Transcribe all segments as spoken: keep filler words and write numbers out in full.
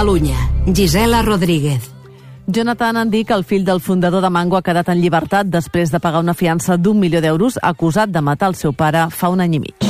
Catalunya. Gisela Rodríguez. Jonathan Andic, el fill del fundador de Mango, ha quedat en llibertat després de pagar una fiança d'un milió d'euros, acusat de matar el seu pare fa un any i mig.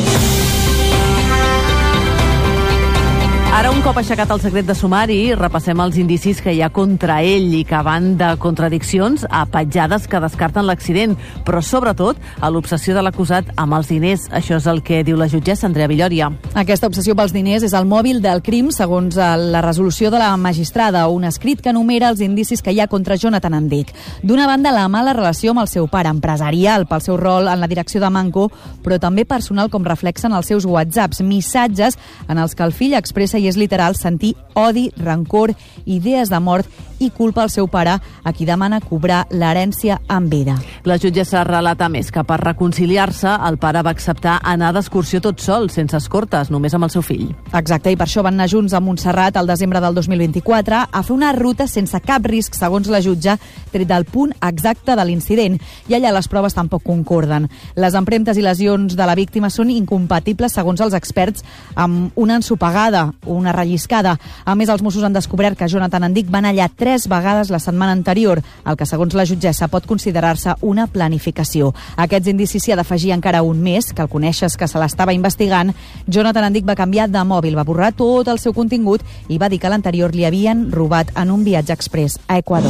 Ara, un cop aixecat el secret de sumari, repassem els indicis que hi ha contra ell i que van de contradiccions a petjades que descarten l'accident, però sobretot a l'obsessió de l'acusat amb els diners. Això és el que diu la jutgessa Andrea Villoria. Aquesta obsessió pels diners és el mòbil del crim, segons la resolució de la magistrada, un escrit que enumera els indicis que hi ha contra Jonathan Andic. D'una banda, la mala relació amb el seu pare, empresarial pel seu rol en la direcció de Mango, però també personal, com reflexen els seus whatsapps, missatges en els que el fill expressa, i és literal, sentir odi, rancor, idees de mort i culpa al seu pare, a qui demana cobrar l'herència en vida. La jutgessa relata més que per reconciliar-se el pare va acceptar anar d'excursió tot sol, sense escortes, només amb el seu fill. Exacte, i per això van anar junts a Montserrat al desembre del dos mil vint-i-quatre a fer una ruta sense cap risc, segons la jutge, tret del punt exacte de l'incident. I allà les proves tampoc concorden. Les empremtes i lesions de la víctima són incompatibles, segons els experts, amb una ensopegada, una relliscada. A més, els Mossos han descobert que Jonathan Andic va anar allà tres vegades la setmana anterior, el que, segons la jutgessa, pot considerar-se una planificació. A aquests indicis s'hi ha d'afegir encara un més, que el coneixes, que se l'estava investigant. Jonathan Andic va canviar de mòbil, va borrar tot el seu contingut i va dir que l'anterior li havien robat en un viatge exprés a Equador.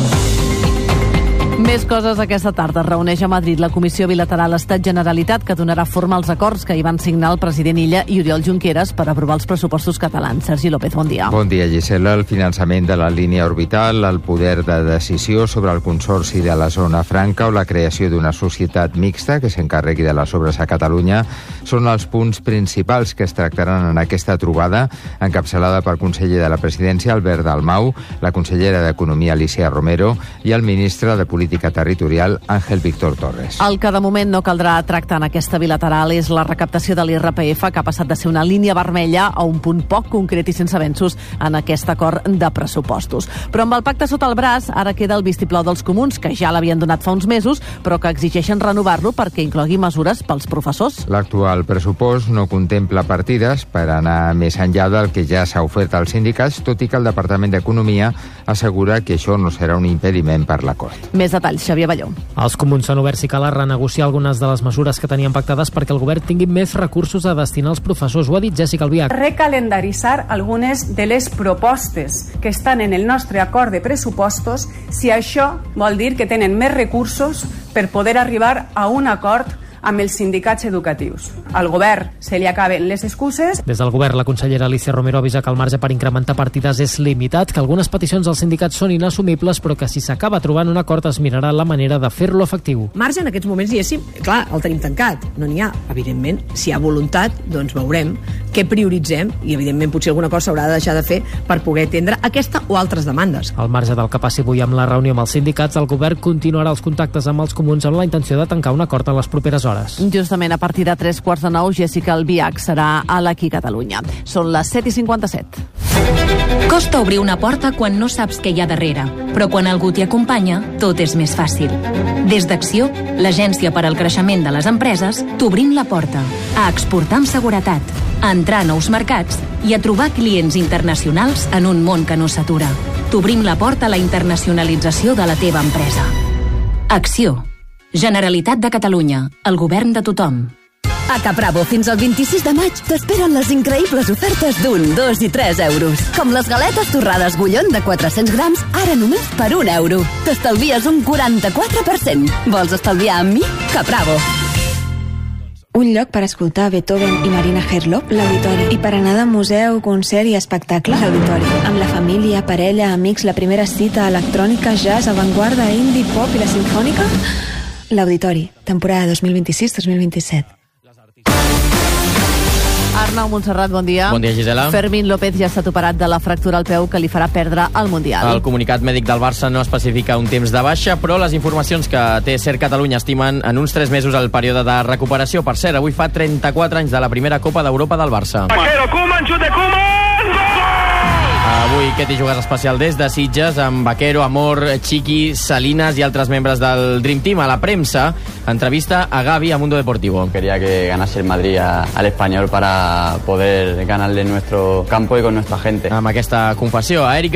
Més coses aquesta tarda. Es reuneix a Madrid la Comissió Bilateral Estat-Generalitat, que donarà forma als acords que hi van signar el president Illa i Oriol Junqueras per aprovar els pressupostos catalans. Sergi López, bon dia. Bon dia, Gisela. El finançament de la línia orbital, el poder de decisió sobre el consorci de la zona franca o la creació d'una societat mixta que s'encarregui de les obres a Catalunya són els punts principals que es tractaran en aquesta trobada, encapçalada pel conseller de la Presidència, Albert Dalmau, la consellera d'Economia, Alicia Romero, i el ministre de Política Territorial, Ángel Víctor Torres. El que de moment no caldrà tractar en aquesta bilateral és la recaptació de l'I R P F, que ha passat de ser una línia vermella a un punt poc concret i sense avenços en aquest acord de pressupostos. Però amb el pacte sota el braç, ara queda el vistiplau dels comuns, que ja l'havien donat fa uns mesos, però que exigeixen renovar-lo perquè inclogui mesures pels professors. L'actual pressupost no contempla partides per anar més enllà del que ja s'ha ofert als sindicats, tot i que el Departament d'Economia assegura que això no serà un impediment per l'acord. Més detalls, Xavier Balló. Els comuns s'han obert si cal a renegociar algunes de les mesures que tenien pactades perquè el govern tingui més recursos a destinar als professors. Ho ha dit Jessica Albiach. Recalendaritzar algunes de les propostes que estan en el nostre acord de pressupostos, si això vol dir que tenen més recursos per poder arribar a un acord amb els sindicats educatius. Al govern se li acaben les excuses. Des del govern, la consellera Alicia Romero avisa que el marge per incrementar partides és limitat, que algunes peticions dels sindicats són inassumibles, però que si s'acaba trobant un acord es mirarà la manera de fer-lo efectiu. Marge en aquests moments, diguéssim, clar, el tenim tancat, no n'hi ha. Evidentment, si hi ha voluntat, doncs veurem què prioritzem i, evidentment, potser alguna cosa s'haurà de deixar de fer per poder atendre aquesta o altres demandes. Al marge del que passi avui amb la reunió amb els sindicats, el govern continuarà els contactes amb els comuns amb la intenció de tancar un acord en les properes hores. Justament a partir de tres quarts de nou, Jessica Albiach serà a l'Aquí Catalunya. Són les set i cinquanta-set. Costa obrir una porta quan no saps què hi ha darrere, però quan algú t'hi acompanya, tot és més fàcil. Des d'Acció, l'agència per al creixement de les empreses, t'obrim la porta a exportar amb seguretat, a entrar a nous mercats i a trobar clients internacionals en un món que no s'atura. T'obrim la porta a la internacionalització de la teva empresa. Acció. Generalitat de Catalunya, el govern de tothom. A Capravo, fins al vint-i-sis de maig, t'esperen les increïbles ofertes d'un, dos i tres euros. Com les galetes torrades Bullón de quatre-cents grams, ara només per un euro. T'estalvies un quaranta-quatre per cent. Vols estalviar amb mi? Capravo. Un lloc per escoltar Beethoven i Marina Herlop, l'Auditori. I per anar de museu, concert i espectacle, l'Auditori. Amb la família, parella, amics, la primera cita, electrònica, jazz, avantguarda, indie, pop i la sinfònica... L'Auditori, temporada dos mil vint-i-sis dos mil vint-i-set. Arnau Montserrat, bon dia. Bon dia, Gisela. Fermín López ja s'ha operat de la fractura al peu que li farà perdre el Mundial. El comunicat mèdic del Barça no especifica un temps de baixa, però les informacions que té Cert Catalunya estimen en uns tres mesos el període de recuperació. Per cert, avui fa trenta-quatre anys de la primera Copa d'Europa del Barça. Vaquero, Koeman, xut de Koeman! Avui Ketty jugues especial des de Sitges amb Vaquero, Amor, Chiqui, Salinas i altres membres del Dream Team. A la premsa, entrevista a Gavi a Mundo Deportivo. Quería que ganase el Madrid a, al Español para poder ganarle en nuestro campo y con nuestra gente. Amb aquesta confessió, a Eric